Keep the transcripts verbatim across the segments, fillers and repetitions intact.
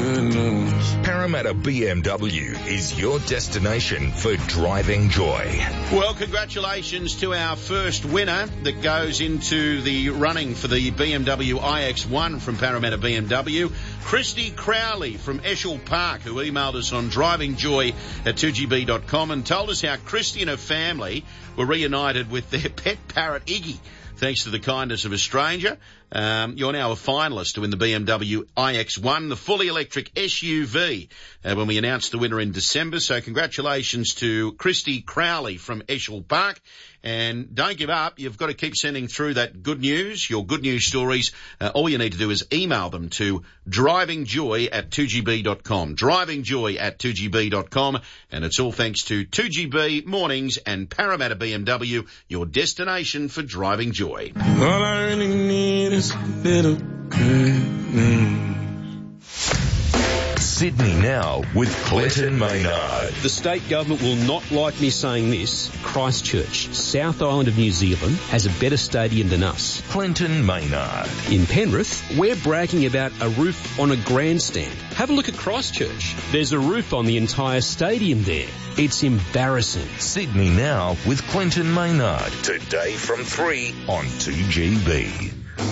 good news. Parramatta B M W is your destination for driving joy. Well, congratulations to our first winner that goes into the running for the B M W i X one from Parramatta B M W. Christy Crowley from Eschel Park, who emailed us on drivingjoy at two g b dot com and told us how Christy and her family were reunited with their pet parrot Iggy, thanks to the kindness of a stranger. Um, you're now a finalist to win the B M W i X one, the fully electric S U V, uh, when we announced the winner in December. So congratulations to Christy Crowley from Eschel Park. And don't give up. You've got to keep sending through that good news, your good news stories. Uh, all you need to do is email them to drivingjoy at two g b dot com. drivingjoy at two g b dot com. And it's all thanks to two G B Mornings and Parramatta B M W, your destination for driving joy. All I really need is a bit of good news. Sydney Now with Clinton Maynard. The state government will not like me saying this. Christchurch, South Island of New Zealand, has a better stadium than us. Clinton Maynard. In Penrith, we're bragging about a roof on a grandstand. Have a look at Christchurch. There's a roof on the entire stadium there. It's embarrassing. Sydney Now with Clinton Maynard. Today from three on two G B.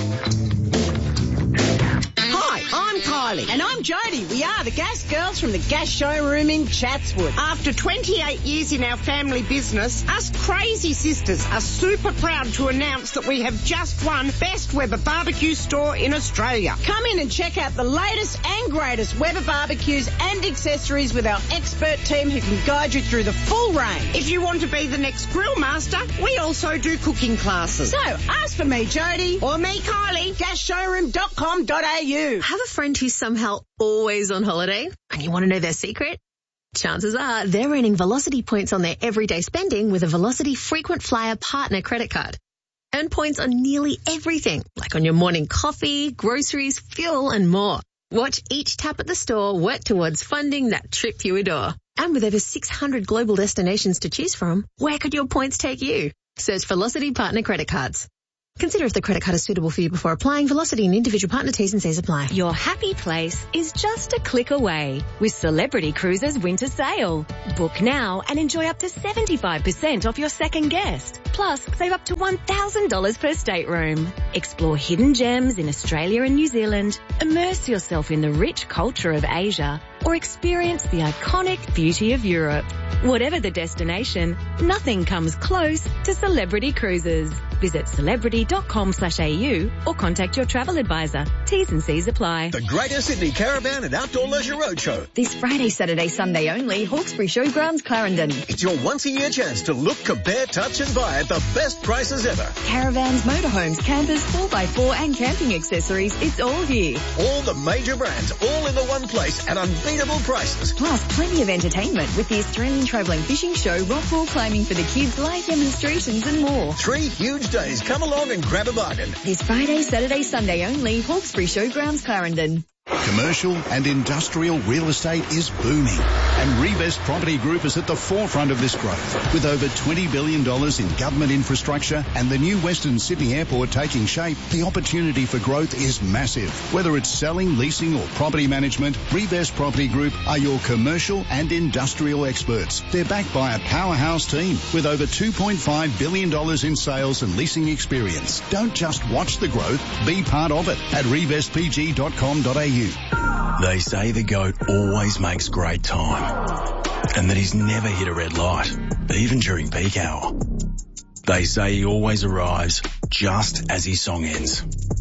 Hi, I'm Kylie. And I'm Jodie. We are the Gas Girls from the Gas Showroom in Chatswood. After twenty-eight years in our family business, us crazy sisters are super proud to announce that we have just won Best Weber Barbecue Store in Australia. Come in and check out the latest and greatest Weber barbecues and accessories with our expert team who can guide you through the full range. If you want to be the next grill master, we also do cooking classes. So, ask for me, Jodie. Or me, Kylie. gas showroom dot com dot a u. Have a friend who's somehow always on holiday and you want to know their secret? Chances are they're earning Velocity points on their everyday spending with a Velocity Frequent Flyer Partner credit card. Earn points on nearly everything, like on your morning coffee, groceries, fuel, and more. Watch each tap at the store work towards funding that trip you adore. And with over six hundred global destinations to choose from, where could your points take you? Search Velocity Partner credit cards. Consider if the credit card is suitable for you before applying. Velocity and individual partner T's and C's apply. Your happy place is just a click away with Celebrity Cruises Winter Sale. Book now and enjoy up to seventy-five percent off your second guest. Plus, save up to one thousand dollars per stateroom. Explore hidden gems in Australia and New Zealand. Immerse yourself in the rich culture of Asia. Or experience the iconic beauty of Europe. Whatever the destination, nothing comes close to Celebrity Cruises. Visit celebrity.com slash AU or contact your travel advisor. T's and C's apply. The Greater Sydney Caravan and Outdoor Leisure Roadshow. This Friday, Saturday, Sunday only, Hawkesbury Showgrounds, Clarendon. It's your once-a-year chance to look, compare, touch and buy at the best prices ever. Caravans, motorhomes, campers, four by four and camping accessories, it's all here. All the major brands, all in the one place at unbeatable prices. Plus, plenty of entertainment with the Australian Travelling Fishing Show, rock wall climbing for the kids, live demonstrations and more. Three huge days. Come along and grab a bargain. This Friday, Saturday, Sunday only, Hawkesbury Showgrounds, Clarendon. Commercial and industrial real estate is booming, and Revest Property Group is at the forefront of this growth. With over twenty billion dollars in government infrastructure and the new Western Sydney Airport taking shape, the opportunity for growth is massive. Whether it's selling, leasing or property management, Revest Property Group are your commercial and industrial experts. They're backed by a powerhouse team with over two point five billion dollars in sales and leasing experience. Don't just watch the growth, be part of it at revest p g dot com dot a u. They say the goat always makes great time and that he's never hit a red light, even during peak hour. They say he always arrives just as his song ends.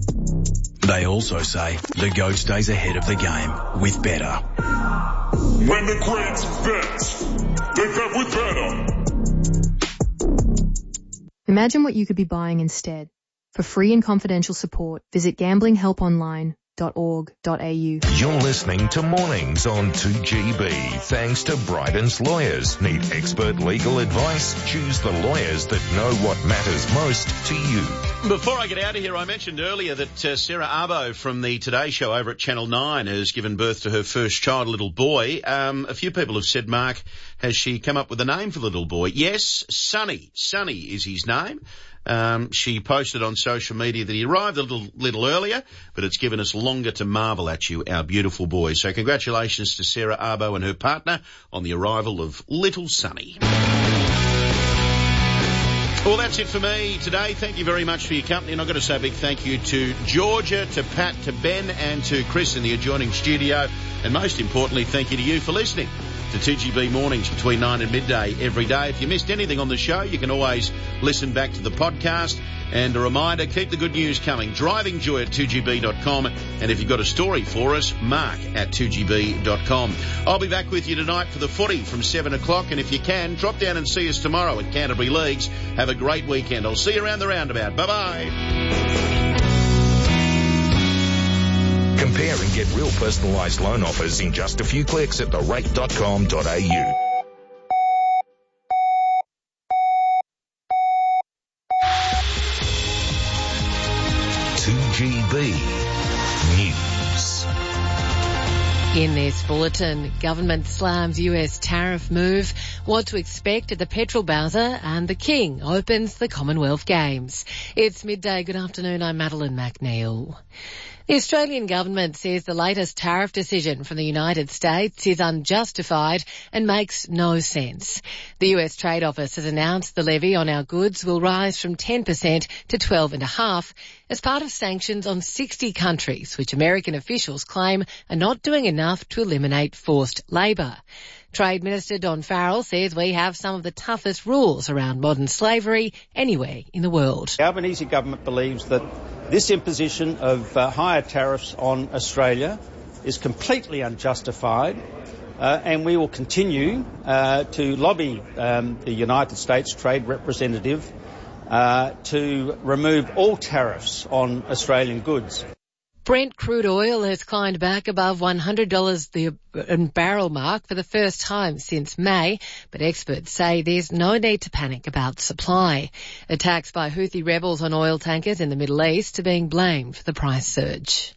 They also say the goat stays ahead of the game with better. When the greats bet, they bet with better. Imagine what you could be buying instead. For free and confidential support, visit gambling help online dot org dot a u. You're listening to Mornings on two G B. Thanks to Bryden's Lawyers. Need expert legal advice? Choose the lawyers that know what matters most to you. Before I get out of here, I mentioned earlier that uh, Sarah Arbo from the Today Show over at Channel nine has given birth to her first child, a little boy. Um, a few people have said, Mark, has she come up with a name for the little boy? Yes, Sonny. Sonny is his name. Um, she posted on social media that he arrived a little, little earlier, but it's given us longer to marvel at you, our beautiful boy. So congratulations to Sarah Arbo and her partner on the arrival of little Sonny. Well, that's it for me today. Thank you very much for your company. And I've got to say a big thank you to Georgia, to Pat, to Ben and to Chris in the adjoining studio. And most importantly, thank you to you for listening to two G B Mornings between nine and midday every day. If you missed anything on the show, you can always listen back to the podcast. And a reminder, keep the good news coming. Driving Joy at two G B dot com. And if you've got a story for us, mark at two G B dot com. I'll be back with you tonight for the footy from seven o'clock. And if you can, drop down and see us tomorrow at Canterbury Leagues. Have a great weekend. I'll see you around the roundabout. Bye-bye. Compare and get real personalised loan offers in just a few clicks at the rate dot com dot a u. two G B News. In this bulletin, government slams U S tariff move, what to expect at the petrol bowser, and the King opens the Commonwealth Games. It's midday. Good afternoon. I'm Madeline McNeil. The Australian government says the latest tariff decision from the United States is unjustified and makes no sense. The U S Trade Office has announced the levy on our goods will rise from ten percent to twelve point five percent as part of sanctions on sixty countries, which American officials claim are not doing enough to eliminate forced labour. Trade Minister Don Farrell says we have some of the toughest rules around modern slavery anywhere in the world. The Albanese government believes that this imposition of uh, higher tariffs on Australia is completely unjustified, uh, and we will continue uh, to lobby um, the United States Trade Representative uh, to remove all tariffs on Australian goods. Brent crude oil has climbed back above one hundred dollars the barrel mark for the first time since May, but experts say there's no need to panic about supply. Attacks by Houthi rebels on oil tankers in the Middle East are being blamed for the price surge.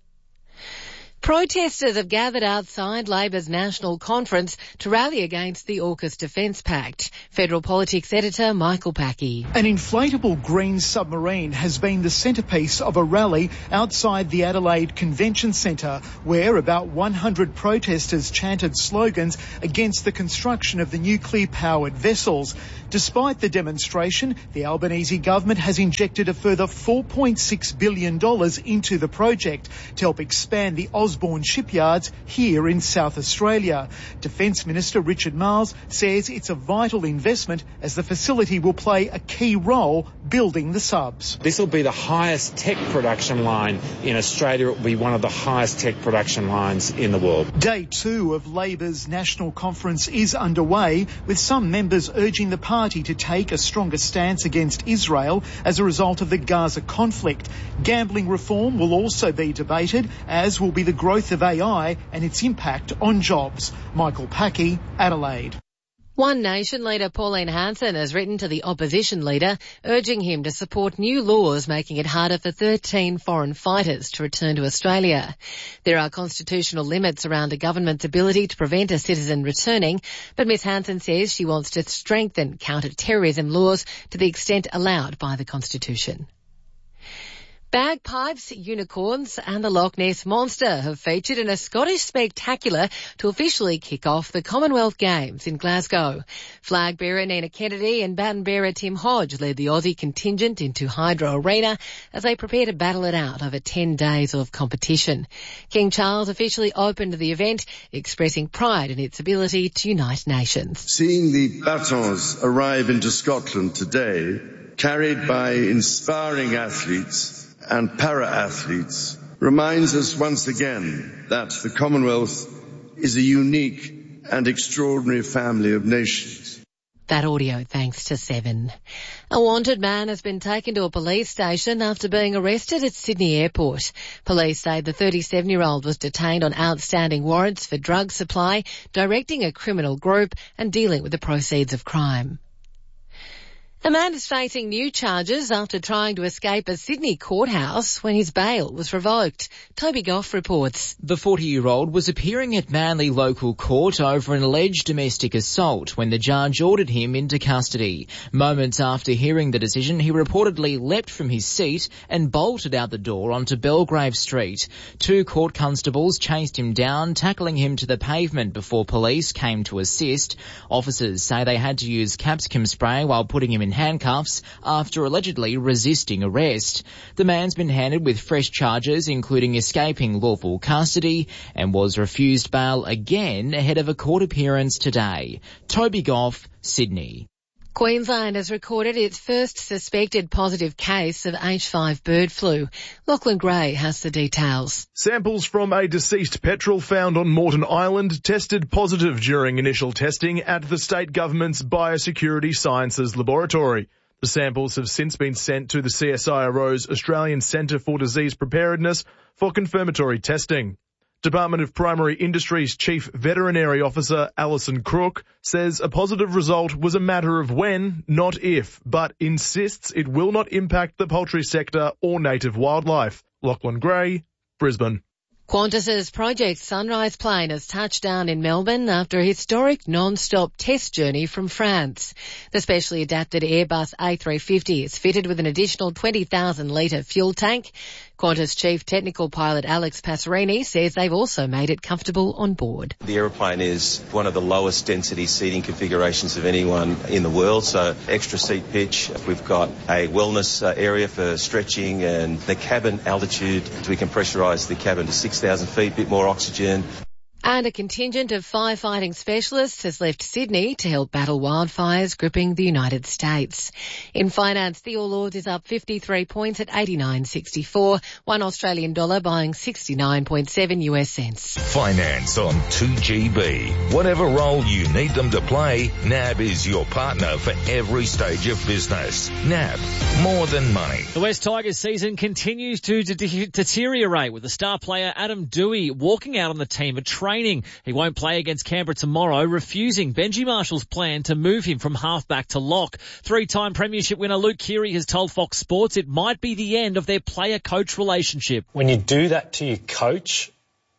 Protesters have gathered outside Labor's National Conference to rally against the AUKUS Defence Pact. Federal Politics editor Michael Packy. An inflatable green submarine has been the centrepiece of a rally outside the Adelaide Convention Centre, where about one hundred protesters chanted slogans against the construction of the nuclear-powered vessels. Despite the demonstration, the Albanese government has injected a further four point six billion dollars into the project to help expand the Osborne shipyards here in South Australia. Defence Minister Richard Marles says it's a vital investment as the facility will play a key role building the subs. This will be the highest tech production line in Australia. It will be one of the highest tech production lines in the world. Day two of Labor's National Conference is underway, with some members urging the party to take a stronger stance against Israel as a result of the Gaza conflict. Gambling reform will also be debated, as will be the growth of A I and its impact on jobs. Michael Packy, Adelaide. One Nation leader Pauline Hanson has written to the opposition leader urging him to support new laws making it harder for thirteen foreign fighters to return to Australia. There are constitutional limits around a government's ability to prevent a citizen returning, but Miss Hanson says she wants to strengthen counter-terrorism laws to the extent allowed by the Constitution. Bagpipes, unicorns and the Loch Ness Monster have featured in a Scottish spectacular to officially kick off the Commonwealth Games in Glasgow. Flag bearer Nina Kennedy and baton bearer Tim Hodge led the Aussie contingent into Hydro Arena as they prepare to battle it out over ten days of competition. King Charles officially opened the event, expressing pride in its ability to unite nations. Seeing the batons arrive into Scotland today, carried by inspiring athletes and para-athletes, reminds us once again that the Commonwealth is a unique and extraordinary family of nations. That audio thanks to Seven. A wanted man has been taken to a police station after being arrested at Sydney Airport. Police say the thirty-seven-year-old was detained on outstanding warrants for drug supply, directing a criminal group and dealing with the proceeds of crime. A man is facing new charges after trying to escape a Sydney courthouse when his bail was revoked. Toby Goff reports. The forty-year-old was appearing at Manly local court over an alleged domestic assault when the judge ordered him into custody. Moments after hearing the decision, he reportedly leapt from his seat and bolted out the door onto Belgrave Street. Two court constables chased him down, tackling him to the pavement before police came to assist. Officers say they had to use capsicum spray while putting him in handcuffs after allegedly resisting arrest. The man's been handed with fresh charges, including escaping lawful custody, and was refused bail again ahead of a court appearance today. Toby Goff, Sydney. Queensland has recorded its first suspected positive case of H five bird flu. Lachlan Gray has the details. Samples from a deceased petrel found on Moreton Island tested positive during initial testing at the state government's Biosecurity Sciences Laboratory. The samples have since been sent to the C S I R O's Australian Centre for Disease Preparedness for confirmatory testing. Department of Primary Industries Chief Veterinary Officer Alison Crook says a positive result was a matter of when, not if, but insists it will not impact the poultry sector or native wildlife. Lachlan Gray, Brisbane. Qantas's Project Sunrise plane has touched down in Melbourne after a historic non-stop test journey from France. The specially adapted Airbus A three fifty is fitted with an additional twenty thousand litre fuel tank. Qantas Chief Technical Pilot Alex Passerini says they've also made it comfortable on board. The aeroplane is one of the lowest density seating configurations of anyone in the world, so extra seat pitch. We've got a wellness area for stretching, and the cabin altitude, we can pressurise the cabin to six thousand feet, a bit more oxygen. And a contingent of firefighting specialists has left Sydney to help battle wildfires gripping the United States. In finance, the All Ords is up fifty-three points at eighty-nine sixty-four. One Australian dollar buying sixty-nine point seven U S cents. Finance on two G B. Whatever role you need them to play, N A B is your partner for every stage of business. N A B, more than money. The West Tigers season continues to de- deteriorate with the star player Adam Dewey walking out on the team at training. He won't play against Canberra tomorrow, refusing Benji Marshall's plan to move him from halfback to lock. Three-time premiership winner Luke Keary has told Fox Sports it might be the end of their player-coach relationship. When you do that to your coach,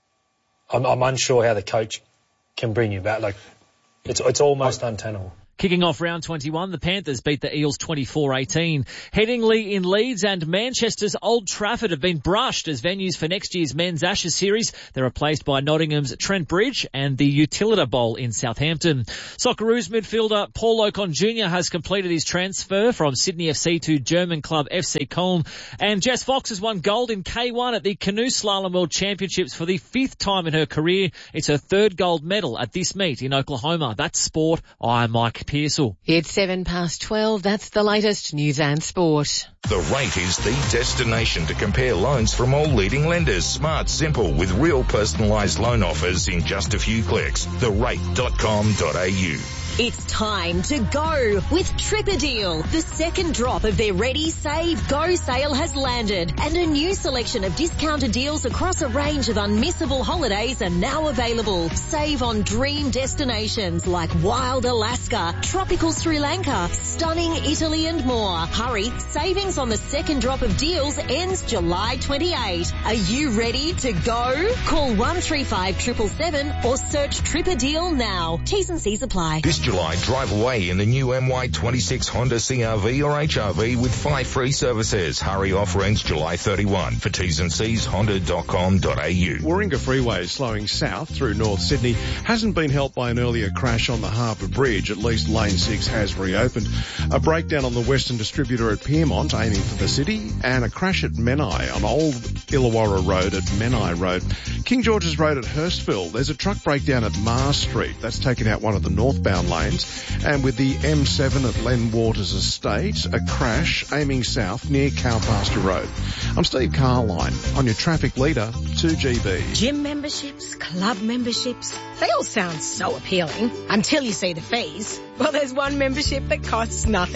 I'm, I'm unsure how the coach can bring you back. Like, it's it's almost untenable. Kicking off round twenty-one, the Panthers beat the Eels twenty-four eighteen. Headingley in Leeds and Manchester's Old Trafford have been brushed as venues for next year's Men's Ashes series. They're replaced by Nottingham's Trent Bridge and the Utilita Bowl in Southampton. Socceroos midfielder Paul Ocon Junior has completed his transfer from Sydney F C to German club F C Köln. And Jess Fox has won gold in K one at the Canoe Slalom World Championships for the fifth time in her career. It's her third gold medal at this meet in Oklahoma. That's sport. I'm Mike Pearsall. It's seven past twelve. That's the latest news and sport. The Rate is the destination to compare loans from all leading lenders. Smart, simple, with real personalised loan offers in just a few clicks. the rate dot com dot a u. It's time to go with TripADeal. The second drop of their Ready, Save, Go sale has landed, and a new selection of discounted deals across a range of unmissable holidays are now available. Save on dream destinations like wild Alaska, tropical Sri Lanka, stunning Italy and more. Hurry, savings on the second drop of deals ends July twenty-eighth. Are you ready to go? Call one three five seven seven seven or search TripADeal now. T's and C's apply. This July, drive away in the new M Y twenty-six Honda C R V or H R V with five free services. Hurry, offer ends July thirty-first. For T's and C's, honda dot com dot a u. Warringah Freeway slowing south through North Sydney hasn't been helped by an earlier crash on the Harbour Bridge. At least lane six has reopened. A breakdown on the Western Distributor at Piermont aiming for the city, and a crash at Menai on Old Illawarra Road at Menai Road. King George's Road at Hurstville, there's a truck breakdown at Mars Street. That's taken out one of the northbound lanes. And with the M seven at Len Waters Estate, a crash aiming south near Cowpasture Road. I'm Steve Carline on your traffic leader, two G B. Gym memberships, club memberships, they all sound so appealing until you see the fees. Well, there's one membership that costs nothing.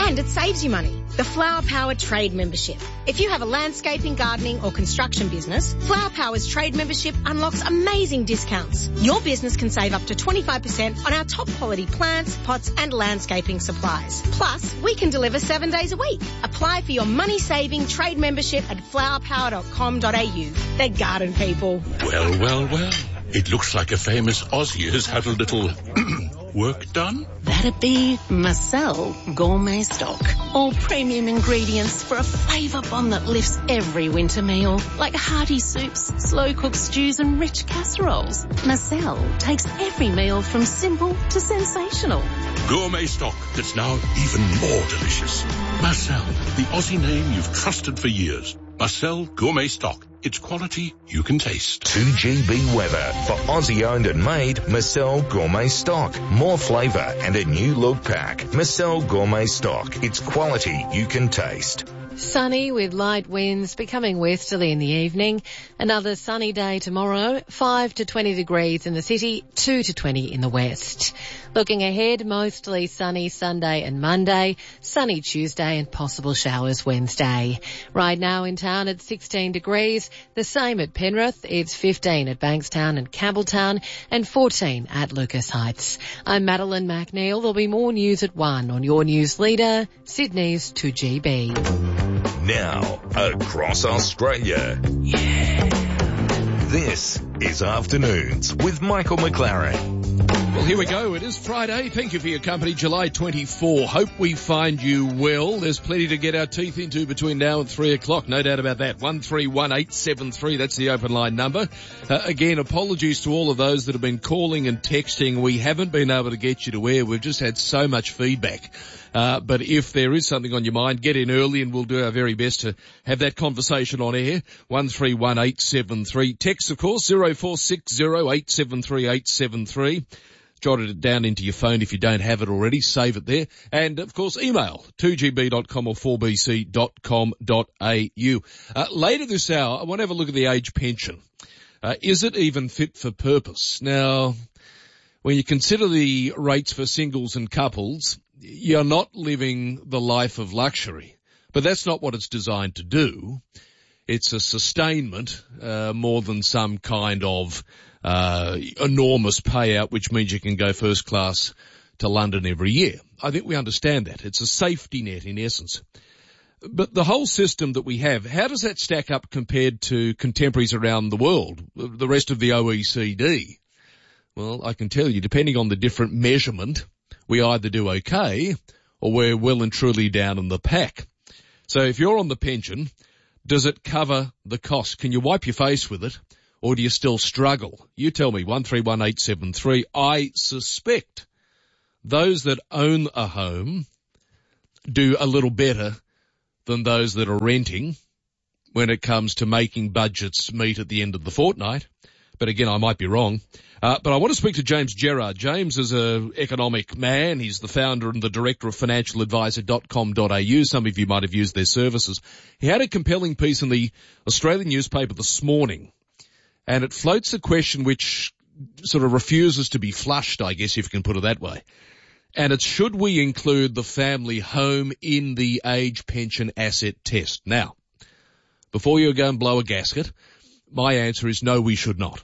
And it saves you money. The Flower Power Trade Membership. If you have a landscaping, gardening or construction business, Flower Power's trade membership unlocks amazing discounts. Your business can save up to twenty-five percent on our top quality plants, pots and landscaping supplies. Plus, we can deliver seven days a week. Apply for your money-saving trade membership at flower power dot com dot a u. They're garden people. Well, well, well. It looks like a famous Aussie has had a little work done. That'd be Marcel Gourmet Stock. All premium ingredients for a flavour bomb that lifts every winter meal. Like hearty soups, slow-cooked stews and rich casseroles. Marcel takes every meal from simple to sensational. Gourmet stock that's now even more delicious. Marcel, the Aussie name you've trusted for years. Marcel Gourmet Stock. It's quality you can taste. two G B weather for Aussie owned and made Marcel Gourmet Stock. More flavour and a new look pack. Marcel Gourmet Stock. It's quality you can taste. Sunny with light winds becoming westerly in the evening. Another sunny day tomorrow, five to twenty degrees in the city, two to twenty in the west. Looking ahead, mostly sunny Sunday and Monday, sunny Tuesday and possible showers Wednesday. Right now in town it's sixteen degrees, the same at Penrith, it's fifteen at Bankstown and Campbelltown and fourteen at Lucas Heights. I'm Madeline McNeil. There'll be more news at one on your news leader, Sydney's two G B. Now, across Australia. Yeah. This is Afternoons with Michael McLaren. Well, here we go. It is Friday. Thank you for your company. July twenty-fourth. Hope we find you well. There's plenty to get our teeth into between now and three o'clock. No doubt about that. one three one eight seven three. That's the open line number. Uh, again, apologies to all of those that have been calling and texting. We haven't been able to get you to air. We've just had so much feedback. Uh, but if there is something on your mind, get in early and we'll do our very best to have that conversation on air. one three one eight seven three. Text, of course, zero four six zero eight seven three eight seven three. Jotted it down into your phone if you don't have it already. Save it there. And, of course, email two g b dot com or four b c dot com dot a u. Uh, later this hour, I want to have a look at the age pension. Uh, is it even fit for purpose? Now, when you consider the rates for singles and couples, you're not living the life of luxury. But that's not what it's designed to do. It's a sustainment uh, more than some kind of uh enormous payout, which means you can go first class to London every year. I think we understand that. It's a safety net in essence. But the whole system that we have, how does that stack up compared to contemporaries around the world, the rest of the O E C D? Well, I can tell you, depending on the different measurement, we either do okay or we're well and truly down in the pack. So if you're on the pension, does it cover the cost? Can you wipe your face with it? Or do you still struggle? You tell me, one three one eight seven three. I suspect those that own a home do a little better than those that are renting when it comes to making budgets meet at the end of the fortnight. But again, I might be wrong. Uh, but I want to speak to James Gerard. James is an economic man. He's the founder and the director of financial advisor dot com dot a u. Some of you might have used their services. He had a compelling piece in the Australian newspaper this morning. And it floats a question which sort of refuses to be flushed, I guess, if you can put it that way. And it's, should we include the family home in the age pension asset test? Now, before you go and blow a gasket, my answer is no, we should not.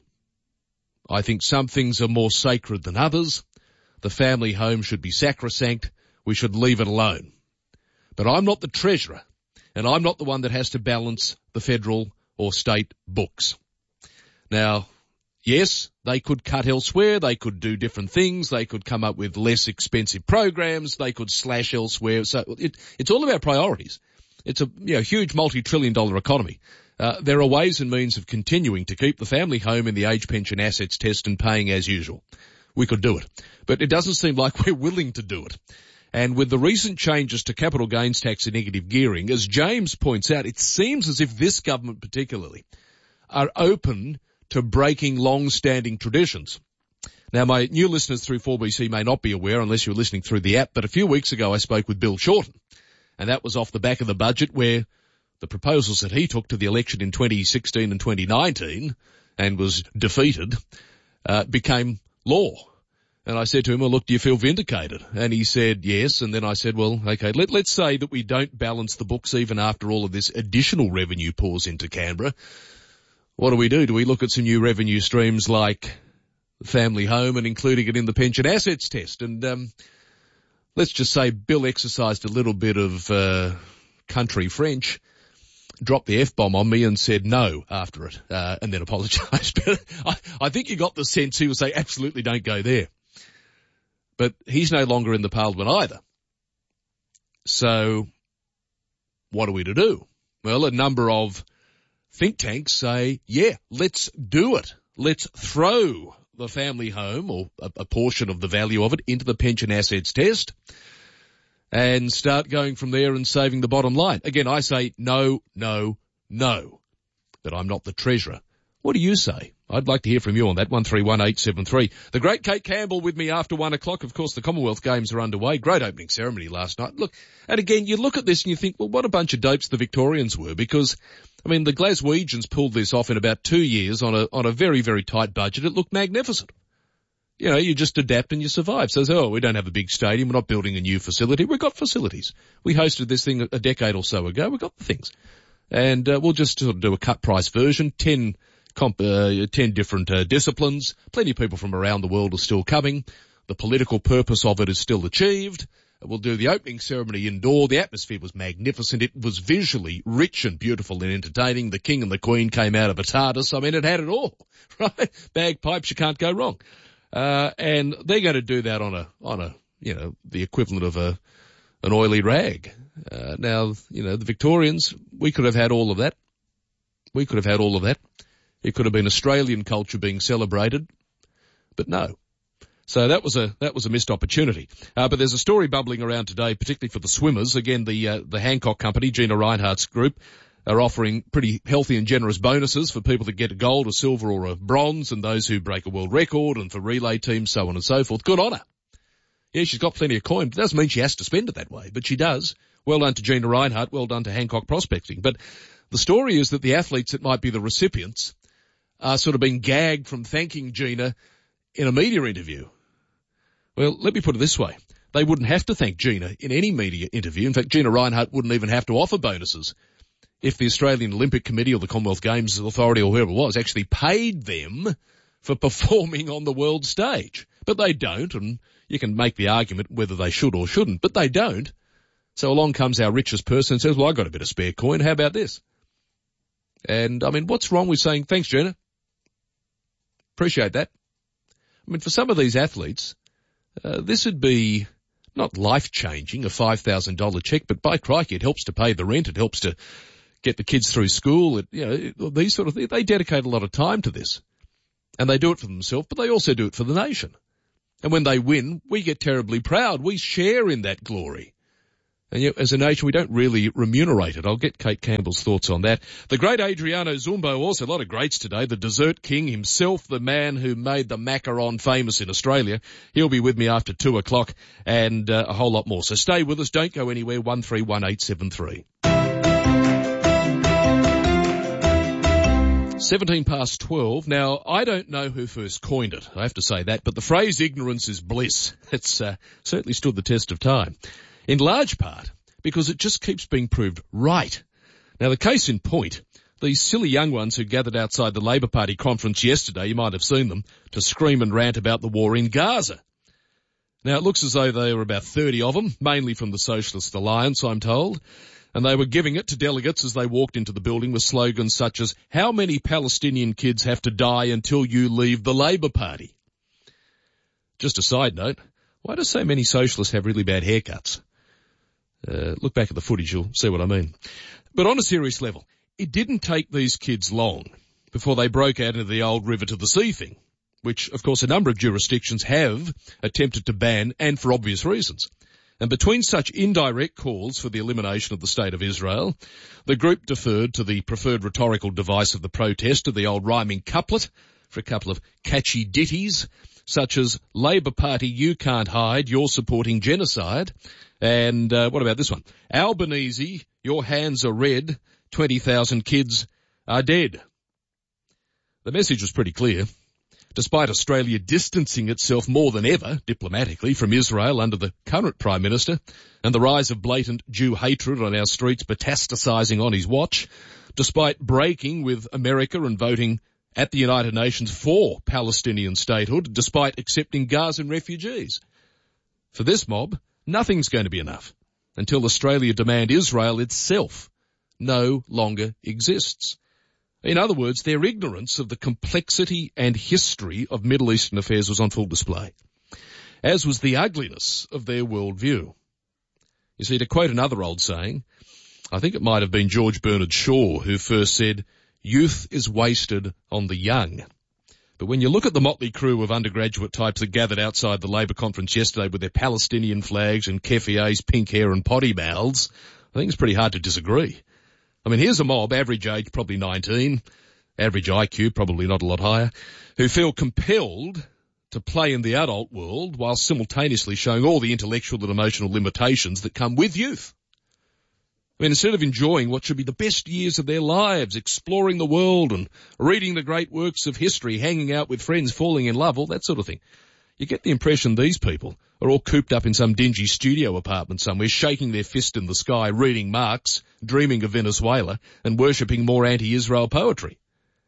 I think some things are more sacred than others. The family home should be sacrosanct. We should leave it alone. But I'm not the treasurer, and I'm not the one that has to balance the federal or state books. Now, yes, they could cut elsewhere, they could do different things, they could come up with less expensive programs, they could slash elsewhere. So it, it's all about priorities. It's a you know, huge multi-trillion dollar economy. Uh, there are ways and means of continuing to keep the family home in the age pension assets test and paying as usual. We could do it. But it doesn't seem like we're willing to do it. And with the recent changes to capital gains tax and negative gearing, as James points out, it seems as if this government particularly are open to breaking long-standing traditions. Now, my new listeners through four B C may not be aware unless you're listening through the app, but a few weeks ago I spoke with Bill Shorten, and that was off the back of the budget where the proposals that he took to the election in twenty sixteen and twenty nineteen and was defeated uh, became law. And I said to him, well, look, do you feel vindicated? And he said, yes. And then I said, well, okay, let, let's say that we don't balance the books even after all of this additional revenue pours into Canberra. What do we do? Do we look at some new revenue streams like the family home and including it in the pension assets test? And um, let's just say Bill exercised a little bit of uh, country French, dropped the F-bomb on me and said no after it, uh, and then apologised. But I, I think you got the sense he would say, absolutely don't go there. But he's no longer in the parliament either. So what are we to do? Well, a number of think tanks say, yeah, let's do it. Let's throw the family home or a, a portion of the value of it into the pension assets test and start going from there and saving the bottom line. Again, I say no, no, no. But I'm not the treasurer. What do you say? I'd like to hear from you on that, one three one eight seven three. The great Kate Campbell with me after one o'clock. Of course, the Commonwealth Games are underway. Great opening ceremony last night. Look, and again, you look at this and you think, well, what a bunch of dopes the Victorians were, because, I mean, the Glaswegians pulled this off in about two years on a, on a very, very tight budget. It looked magnificent. You know, you just adapt and you survive. So, oh, we don't have a big stadium. We're not building a new facility. We've got facilities. We hosted this thing a decade or so ago. We've got the things. And uh, we'll just sort of do a cut price version, ten Comp, uh, ten different uh, disciplines. Plenty of people from around the world are still coming. The political purpose of it is still achieved. We'll do the opening ceremony indoor. The atmosphere was magnificent. It was visually rich and beautiful and entertaining. The King and the Queen came out of a TARDIS. I mean, it had it all, right? Bagpipes, you can't go wrong. Uh, and they're going to do that on a, on a, you know, the equivalent of a, an oily rag. Uh, now, you know, the Victorians, we could have had all of that. We could have had all of that. It could have been Australian culture being celebrated, but no. So that was a that was a missed opportunity. Uh, but there's a story bubbling around today, particularly for the swimmers. Again, the uh, the Hancock Company, Gina Reinhardt's group, are offering pretty healthy and generous bonuses for people that get a gold, a silver, or a bronze, and those who break a world record, and for relay teams, so on and so forth. Good on her. Yeah, she's got plenty of coin. It doesn't mean she has to spend it that way, but she does. Well done to Gina Reinhardt. Well done to Hancock Prospecting. But the story is that the athletes that might be the recipients are sort of being gagged from thanking Gina in a media interview. Well, let me put it this way. They wouldn't have to thank Gina in any media interview. In fact, Gina Reinhardt wouldn't even have to offer bonuses if the Australian Olympic Committee or the Commonwealth Games Authority or whoever it was actually paid them for performing on the world stage. But they don't, and you can make the argument whether they should or shouldn't, but they don't. So along comes our richest person and says, well, I got a bit of spare coin. How about this? And, I mean, what's wrong with saying, thanks, Gina? Appreciate that. I mean, for some of these athletes, uh, this would be not life-changing, a five thousand dollars check, but by crikey, it helps to pay the rent. It helps to get the kids through school. It, you know, these sort of things. They dedicate a lot of time to this. And they do it for themselves, but they also do it for the nation. And when they win, we get terribly proud. We share in that glory. And yet, as a nation, we don't really remunerate it. I'll get Kate Campbell's thoughts on that. The great Adriano Zumbo, also a lot of greats today. The dessert king himself, the man who made the macaron famous in Australia. He'll be with me after two o'clock and uh, a whole lot more. So stay with us. Don't go anywhere. one three one eight seven three. seventeen past twelve. Now, I don't know who first coined it. I have to say that. But the phrase ignorance is bliss. It's uh, certainly stood the test of time. In large part because it just keeps being proved right. Now, the case in point, these silly young ones who gathered outside the Labor Party conference yesterday, you might have seen them, to scream and rant about the war in Gaza. Now, it looks as though there were about thirty of them, mainly from the Socialist Alliance, I'm told, and they were giving it to delegates as they walked into the building with slogans such as, how many Palestinian kids have to die until you leave the Labor Party? Just a side note, why do so many socialists have really bad haircuts? Uh, look back at the footage, you'll see what I mean. But on a serious level, it didn't take these kids long before they broke out into the old river to the sea thing, which, of course, a number of jurisdictions have attempted to ban, and for obvious reasons. And between such indirect calls for the elimination of the State of Israel, the group deferred to the preferred rhetorical device of the protester, the old rhyming couplet, for a couple of catchy ditties, such as, Labor Party, you can't hide, you're supporting genocide. And uh, what about this one? Albanese, your hands are red, twenty thousand kids are dead. The message was pretty clear. Despite Australia distancing itself more than ever, diplomatically, from Israel under the current Prime Minister, and the rise of blatant Jew hatred on our streets metastasising on his watch, despite breaking with America and voting at the United Nations for Palestinian statehood, despite accepting Gazan refugees. For this mob, nothing's going to be enough until Australia demand Israel itself no longer exists. In other words, their ignorance of the complexity and history of Middle Eastern affairs was on full display, as was the ugliness of their worldview. You see, to quote another old saying, I think it might have been George Bernard Shaw who first said, "Youth is wasted on the young." But when you look at the motley crew of undergraduate types that gathered outside the Labor conference yesterday with their Palestinian flags and keffiyehs, pink hair and potty mouths, I think it's pretty hard to disagree. I mean, here's a mob, average age probably nineteen, average I Q probably not a lot higher, who feel compelled to play in the adult world while simultaneously showing all the intellectual and emotional limitations that come with youth. I mean, instead of enjoying what should be the best years of their lives, exploring the world and reading the great works of history, hanging out with friends, falling in love, all that sort of thing, you get the impression these people are all cooped up in some dingy studio apartment somewhere, shaking their fist in the sky, reading Marx, dreaming of Venezuela, and worshipping more anti-Israel poetry.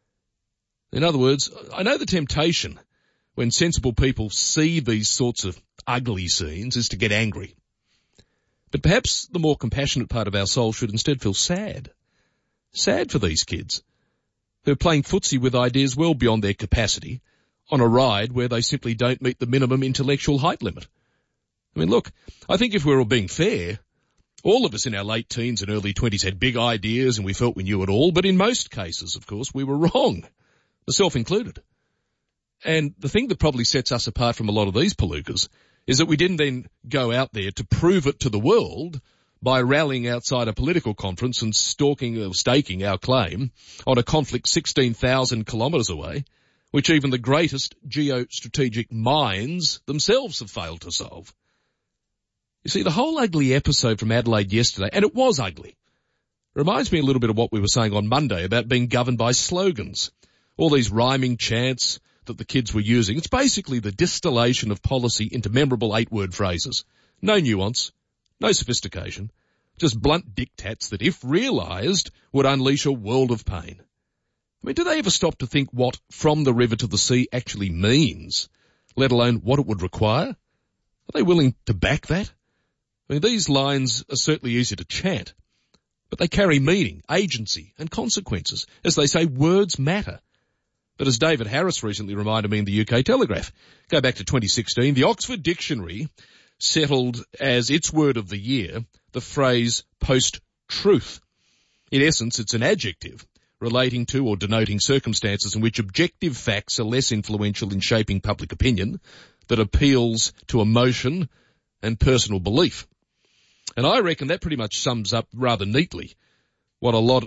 In other words, I know the temptation when sensible people see these sorts of ugly scenes is to get angry. But perhaps the more compassionate part of our soul should instead feel sad. Sad for these kids who are playing footsie with ideas well beyond their capacity on a ride where they simply don't meet the minimum intellectual height limit. I mean, look, I think if we're all being fair, all of us in our late teens and early twenties had big ideas and we felt we knew it all, but in most cases, of course, we were wrong, myself included. And the thing that probably sets us apart from a lot of these palookas is that we didn't then go out there to prove it to the world by rallying outside a political conference and stalking or staking our claim on a conflict sixteen thousand kilometres away, which even the greatest geostrategic minds themselves have failed to solve. You see, the whole ugly episode from Adelaide yesterday, and it was ugly, reminds me a little bit of what we were saying on Monday about being governed by slogans. All these rhyming chants that the kids were using. It's basically the distillation of policy into memorable eight-word phrases. No nuance, no sophistication, just blunt diktats that, if realised, would unleash a world of pain. I mean, do they ever stop to think what from the river to the sea actually means, let alone what it would require? Are they willing to back that? I mean, these lines are certainly easy to chant, but they carry meaning, agency, and consequences. As they say, words matter. But as David Harris recently reminded me in the U K Telegraph, go back to twenty sixteen, the Oxford Dictionary settled as its word of the year the phrase post-truth. In essence, it's an adjective relating to or denoting circumstances in which objective facts are less influential in shaping public opinion, that appeals to emotion and personal belief. And I reckon that pretty much sums up rather neatly what a lot